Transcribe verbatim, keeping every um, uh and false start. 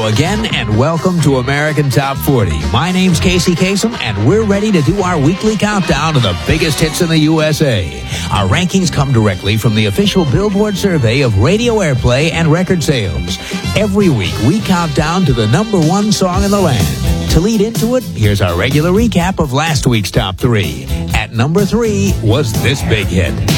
Hello again, and welcome to American Top forty. My name's Casey Kasem, and we're ready to do our weekly countdown to the biggest hits in the U S A. Our rankings come directly from the official Billboard survey of radio airplay and record sales. Every week, we count down to the number one song in the land. To lead into it, here's our regular recap of last week's top three. At number three was this big hit.